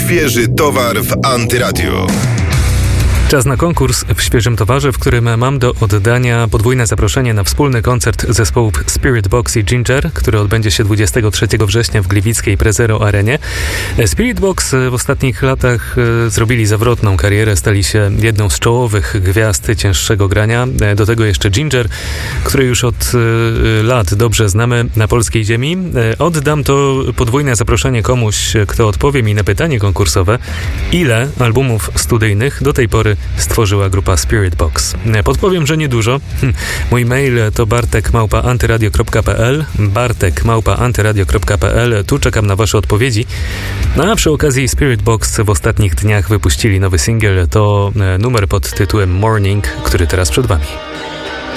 Świeży towar w Antyradio. Czas na konkurs w Świeżym Towarze, w którym mam do oddania podwójne zaproszenie na wspólny koncert zespołów Spiritbox i Ginger, który odbędzie się 23 września w gliwickiej Prezero Arenie. Spiritbox w ostatnich latach zrobili zawrotną karierę, stali się jedną z czołowych gwiazd cięższego grania. Do tego jeszcze Ginger, który już od lat dobrze znamy na polskiej ziemi. Oddam to podwójne zaproszenie komuś, kto odpowie mi na pytanie konkursowe, ile albumów studyjnych do tej pory stworzyła grupa Spiritbox. Podpowiem, że niedużo. Mój mail to bartek@antyradio.pl bartek@antyradio.pl. Tu czekam na wasze odpowiedzi. A przy okazji Spiritbox w ostatnich dniach wypuścili nowy singiel. To numer pod tytułem Morning, który teraz przed wami.